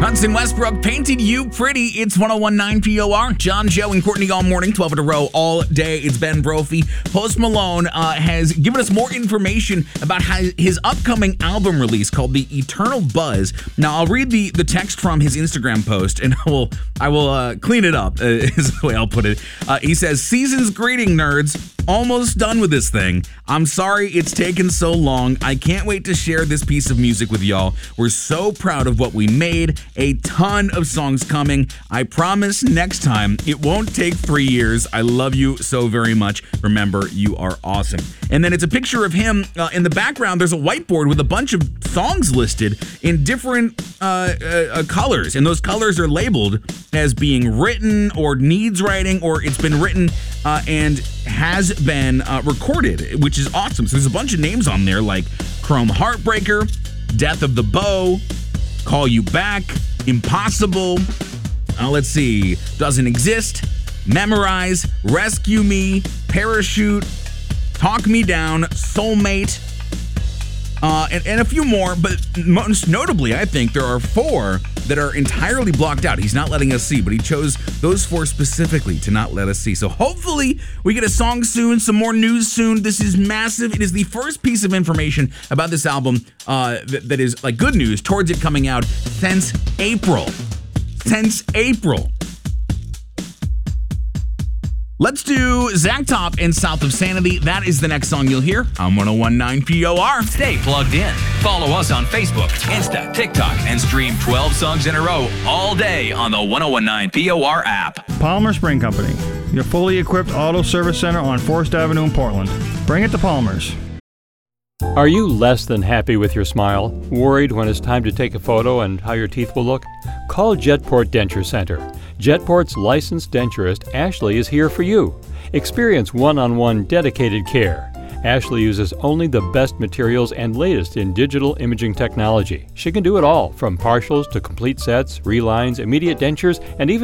Hudson Westbrook, Painted You Pretty. It's 101.9 POR. John, Joe, and Courtney all morning, 12 in a row, all day. It's Ben Brophy. Post Malone has given us more information about his upcoming album release called The Eternal Buzz. Now, I'll read the text from his Instagram post, and I will clean it up, is the way I'll put it. He says, "Season's greeting, nerds. Almost done with this thing. I'm sorry it's taken so long. I can't wait to share this piece of music with y'all. We're so proud of what we made. A ton of songs coming. I promise next time it won't take 3 years. I love you so very much. Remember, you are awesome." And then it's a picture of him. In the background, there's a whiteboard with a bunch of songs listed in different colors. And those colors are labeled as being written or needs writing, or it's been written and has been recorded, which is awesome. So there's a bunch of names on there like Chrome Heartbreaker, Death of the Bow, Call You Back, Impossible, let's see, Doesn't Exist, Memorize, Rescue Me, Parachute, Talk Me Down, Soulmate, and a few more, but most notably, I think there are 4 that are entirely blocked out. He's not letting us see, but he chose those 4 specifically to not let us see. So hopefully we get a song soon, some more news soon. This is massive. It is the first piece of information about this album that is like good news towards it coming out since April. Let's do Zach Top and South of Sanity. That is the next song you'll hear on 101.9 POR. Stay plugged in. Follow us on Facebook, Insta, TikTok, and stream 12 songs in a row all day on the 101.9 POR app. Palmer Spring Company, your fully equipped auto service center on Forest Avenue in Portland. Bring it to Palmer's. Are you less than happy with your smile? Worried when it's time to take a photo and how your teeth will look? Call Jetport Denture Center. Jetport's licensed denturist, Ashley, is here for you. Experience one-on-one dedicated care. Ashley uses only the best materials and latest in digital imaging technology. She can do it all, from partials to complete sets, relines, immediate dentures, and even